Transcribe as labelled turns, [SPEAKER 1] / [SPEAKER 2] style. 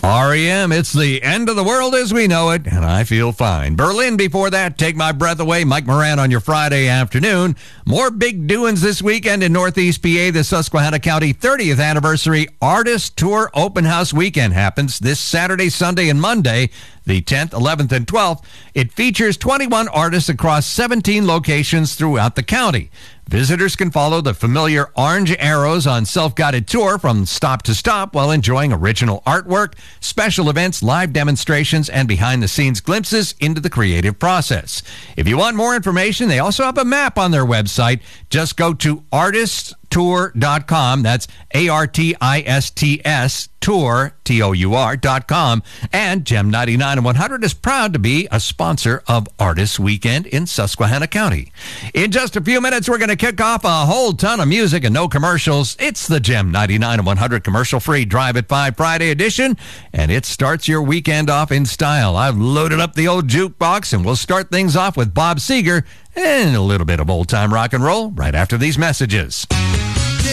[SPEAKER 1] REM, it's the end of the world as we know it, and I feel fine. Berlin before that, Take My Breath Away, Mike Moran on your Friday afternoon. More big doings this weekend in Northeast PA. The Susquehanna County 30th Anniversary Artist Tour Open House Weekend happens this Saturday, Sunday, and Monday, the 10th, 11th, and 12th. It features 21 artists across 17 locations throughout the county. Visitors can follow the familiar orange arrows on self-guided tour from stop to stop while enjoying original artwork, special events, live demonstrations, and behind-the-scenes glimpses into the creative process. If you want more information, they also have a map on their website. Just go to artiststour.com. That's ARTISTS tour, TOUR.com. And Gem 99 and 100 is proud to be a sponsor of Artists Weekend in Susquehanna County. In just a few minutes, we're going to kick off a whole ton of music and no commercials. It's the Gem 99 and 100 commercial-free Drive at 5 Friday edition, and it starts your weekend off in style. I've loaded up the old jukebox, and we'll start things off with Bob Seger and a little bit of old-time rock and roll right after these messages.